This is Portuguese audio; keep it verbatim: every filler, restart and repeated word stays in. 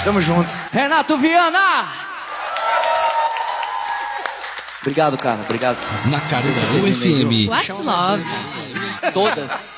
Tamo junto. Renato Viana! Obrigado, cara. Obrigado. Na cara da U F M. What's love? Todas.